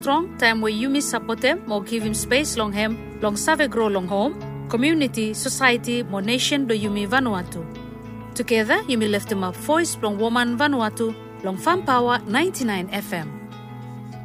strong time where you support them or give him space long him, long save grow long home, community, society, more nation do you Vanuatu. Together, you may lift him up voice long woman Vanuatu, long Farm Power 99 FM.